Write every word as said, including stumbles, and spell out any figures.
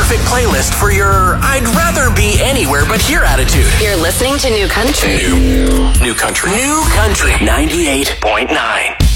perfect playlist for your I'd rather be anywhere but here attitude. You're listening to New Country. New, new Country. New Country. ninety-eight point nine.